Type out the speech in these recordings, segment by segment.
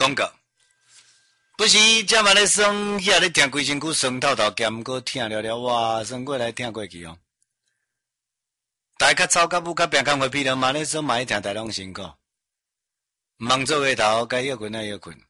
广告。不是这嘛咧酸，遐咧听规身躯酸透透，兼个听了了，哇，酸过来听过去哦。大较吵较舞较拼工会疲劳嘛咧酸，嘛咧听大拢辛苦。忙做下头，该休困休困。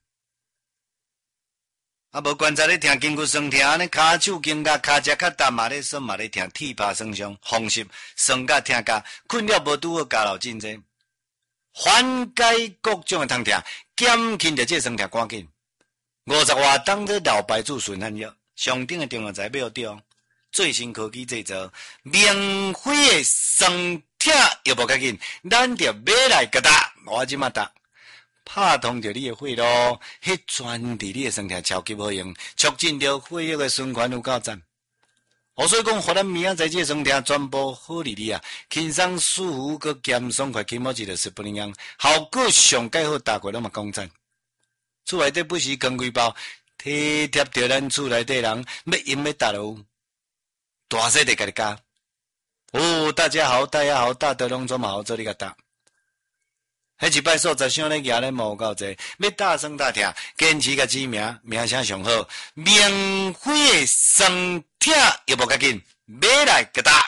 啊，无观察咧听筋骨酸痛，安尼骹手筋甲骹只较淡嘛咧酸嘛咧听，铁拍酸伤，风湿酸甲听甲，困扰无拄好加劳真济，缓解各种的痛痛，减轻着这酸痛赶紧。50外当做老牌子顺汗药，上顶的中药材买对哦，最新科技制造，免费的酸痛药无要紧，咱着买来甲搭，我即马搭。拍通着你的血路，迄专治你的酸痛超级好用，促进着血液的循环有够赞。所以讲，互咱明仔载这酸痛全部好利利啊，轻松舒服，佮减爽快，起码一个10分钟，效果上介好，大家拢嘛讲赞。厝内底不是光规包，体贴着咱厝内底人要饮要达咯，大细得家己加。哦，大家好，大家好，大德拢做嘛好做你甲答。迄一摆数10箱咧举咧无够济，要大声大听，坚持甲指名，名声上好，免费的酸痛又无要紧，买来甲答。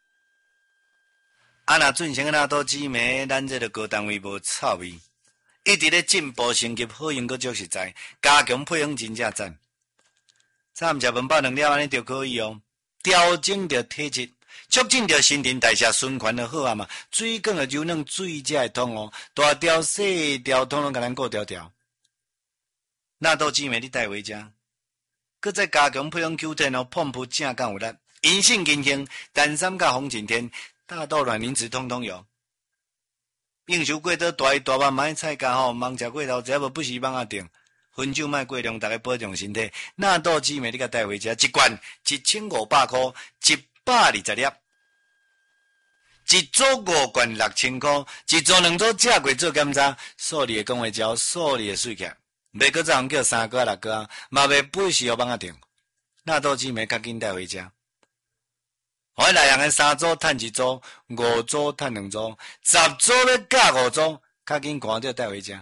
啊，若准成那都指名，咱这个高单位无臭味。一直咧进步升级，好用阁足实在，加强配方真正赞。早暗食饭饱2粒安尼就可以哦，调整着体质，促进着新陈代谢循环的好啊嘛，水管的柔软，水才会通哦，大条小条统统甲咱顾条条。那都姊妹你带回家，搁再加强配方 Q10 哦，碰扑正刚有力，银杏金杏、丹参甲红景天、大豆卵磷脂通通有。应酬过倒大鱼大肉买菜价吼，忙食过头，只要无不时放啊定，分酒卖过量，大家保重身体。那倒姊妹你甲带回家，一罐1500块，120粒，一组5罐6000块，一组2组正过做检查，数你的讲话招，数你的水起，袂搁再叫3个6个，嘛袂不时互放啊定。那倒姊妹较紧带回家。我内人的3组趁1组，5组趁2组，10组要加5组，较紧赶着带回家。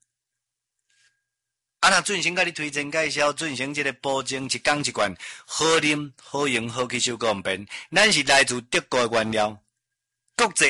啊，那俊成甲你推荐介绍，俊成这个保证一缸一罐，好啉、好用、好吸收，方便。咱是来自德国的原料，国际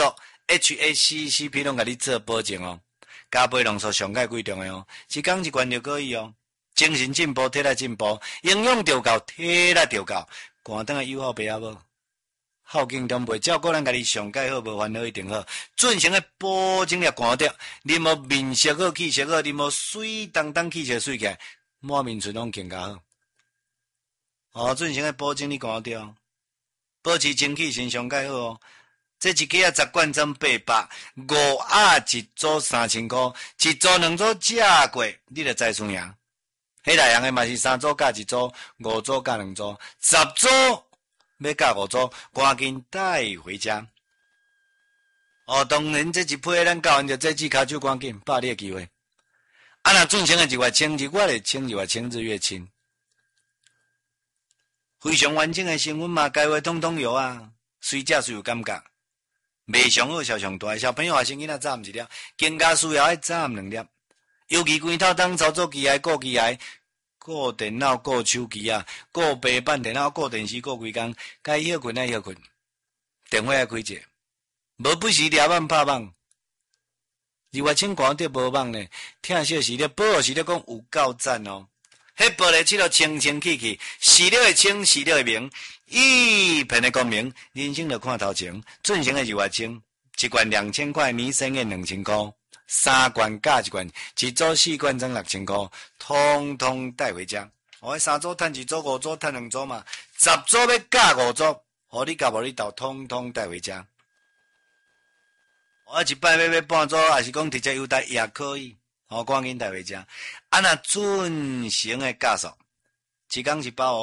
ISO、HACCP 拢甲你做保证哦。加倍浓缩上界贵重的哦，一缸一罐就可以哦。精神进步，体力进步，营养就够，体力就够，寒灯的友好白啊无。孝敬长辈，照顾咱家己上介好，无烦恼一定好。准成的保证了寒着，你无面色好，气色好，你无水当当气色水起来，满面春拢更加好。哦，准成的保证你寒着，保持精气神上介好哦。这一支啊10罐装800，5盒一组3000块，一组2组正过，你就知输赢。迄内样的嘛是3组加1组，5组加2组，10组。要加5组，赶紧带回家。哦，当然这一批咱教完就这支骹手赶紧把你的机会。啊，若准成的日月清，日月的清，日月清，日月清，非常完整的成分嘛，该话统统有啊。随食随有感觉，卖上好销上大，小朋友也生囡仔早暗1粒，更加需要爱早暗2粒。尤其规套当操作机械、顾机械。顾电脑、顾手机啊，顾平板电脑、顾电视、顾规工，该休困爱休困，电话爱开者，无不时抓网拍网。日月清寒得无网呢，听小时咧，保护时咧讲有够赞哦。迄玻璃漆都清清气气，视了会清，视了会明，一片的光明，人生就看头前。准成的日月清，一罐2000块，年生的2000块。3罐加1罐，一组4罐装6000块，通通带回家。我3组趁1组，5组趁2组嘛，10组要加5组，互你甲无你斗，通通带回家。我一摆买半组，还是讲直接邮袋也可以，赶紧带回家。啊，那准成的价数，一缸1包哦。